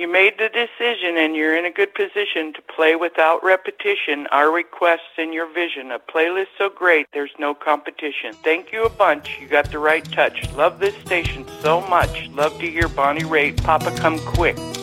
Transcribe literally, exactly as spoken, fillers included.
You made the decision and you're in a good position to play without repetition our requests in your vision. A playlist so great, there's no competition. Thank you a bunch. You got the right touch. Love this station so much. Love to hear Bonnie Raitt, Papa Come Quick.